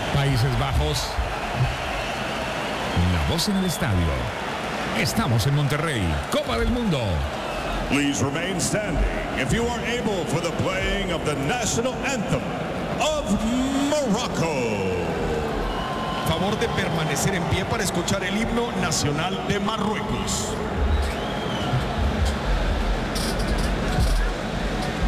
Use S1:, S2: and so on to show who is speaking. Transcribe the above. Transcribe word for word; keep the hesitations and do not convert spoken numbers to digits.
S1: Países Bajos. La voz en el estadio. Estamos en Monterrey, Copa del Mundo.
S2: Please remain standing if you are able for the playing of the national anthem of Morocco.
S3: Favor de permanecer en pie para escuchar el himno nacional de Marruecos.